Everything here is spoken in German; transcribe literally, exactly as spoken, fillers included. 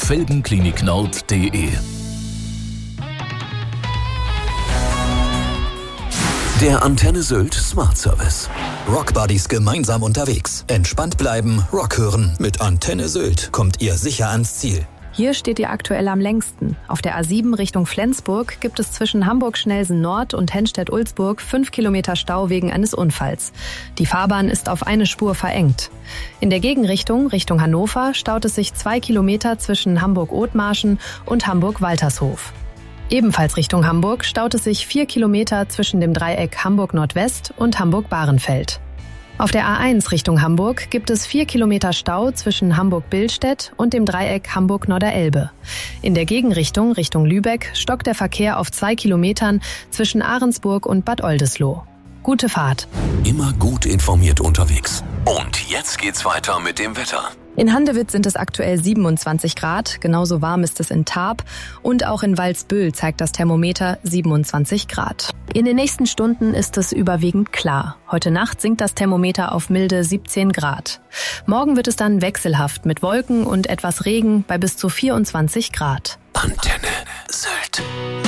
felgenklinik-nord punkt de. Der Antenne Sylt Smart Service. Rockbuddies gemeinsam unterwegs. Entspannt bleiben, Rock hören. Mit Antenne Sylt kommt ihr sicher ans Ziel. Hier steht ihr aktuell am längsten. Auf der A sieben Richtung Flensburg gibt es zwischen Hamburg-Schnelsen Nord und Henstedt-Ulzburg fünf Kilometer Stau wegen eines Unfalls. Die Fahrbahn ist auf eine Spur verengt. In der Gegenrichtung, Richtung Hannover, staut es sich zwei Kilometer zwischen Hamburg-Othmarschen und Hamburg-Waltershof. Ebenfalls Richtung Hamburg staut es sich vier Kilometer zwischen dem Dreieck Hamburg-Nordwest und Hamburg-Bahrenfeld. Auf der A eins Richtung Hamburg gibt es vier Kilometer Stau zwischen Hamburg-Billstedt und dem Dreieck Hamburg-Norderelbe. In der Gegenrichtung Richtung Lübeck stockt der Verkehr auf zwei Kilometern zwischen Ahrensburg und Bad Oldesloe. Gute Fahrt. Immer gut informiert unterwegs. Und jetzt geht's weiter mit dem Wetter. In Handewitt sind es aktuell siebenundzwanzig Grad, genauso warm ist es in Tarp und auch in Walsbüll zeigt das Thermometer siebenundzwanzig Grad. In den nächsten Stunden ist es überwiegend klar. Heute Nacht sinkt das Thermometer auf milde siebzehn Grad. Morgen wird es dann wechselhaft mit Wolken und etwas Regen bei bis zu vierundzwanzig Grad. Antenne Sylt.